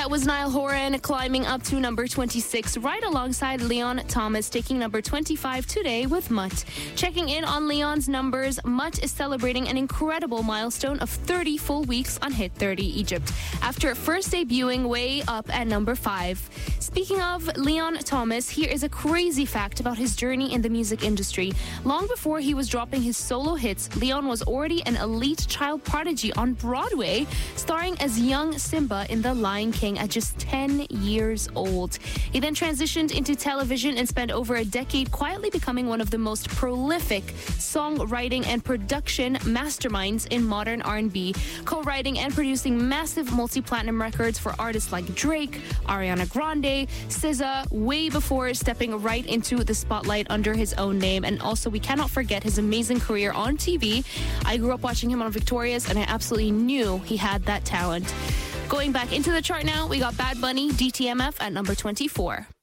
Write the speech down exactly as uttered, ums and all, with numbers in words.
That was Niall Horan climbing up to number twenty-six, right alongside Leon Thomas, taking number twenty-five today with Mutt. Checking in on Leon's numbers, Mutt is celebrating an incredible milestone of thirty full weeks on Hit thirty Egypt, after first debuting way up at number five. Speaking of Leon Thomas, here is a crazy fact about his journey in the music industry. Long before he was dropping his solo hits, Leon was already an elite child prodigy on Broadway, starring as young Simba in The Lion King at just ten years old. He then transitioned into television and spent over a decade quietly becoming one of the most prolific songwriting and production masterminds in modern R and B, co-writing and producing massive multi-platinum records for artists like Drake, Ariana Grande, S Z A, way before stepping right into the spotlight under his own name. And also, we cannot forget his amazing career on T V. I grew up watching him on Victorious, and I absolutely knew he had that talent. Going back into the chart now, we got Bad Bunny, D T M F at number twenty-four.